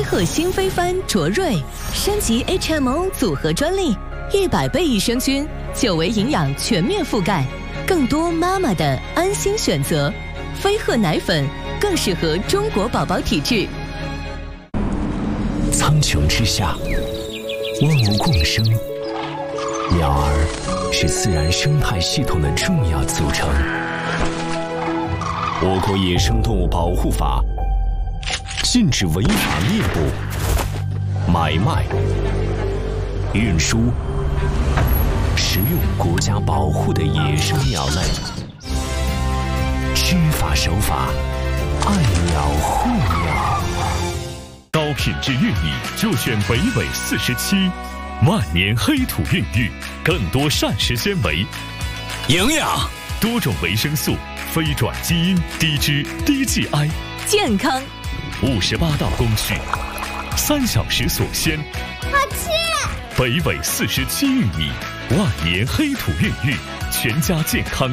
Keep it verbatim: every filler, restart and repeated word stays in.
鹤新飞帆卓瑞升级 H M O 组合专利，一百倍益生菌，久维营养全面覆盖，更多妈妈的安心选择。飞鹤奶粉更适合中国宝宝体质。 苍穹之下，万物共生，鸟儿是自然生态系统的重要组成。我国野生动物保护法禁止违法猎捕、买卖、运输、食用国家保护的野生鸟类。知法守法，爱鸟护鸟。 高品质玉米就选北纬四十七，万年黑土孕育，更多膳食纤维、 营养、 多种维生素、非转基因、低脂、低 G I， 健康。 五十八道工序，三小时锁鲜。 好吃。 北纬四十七玉米，万年黑土孕育，全家健康。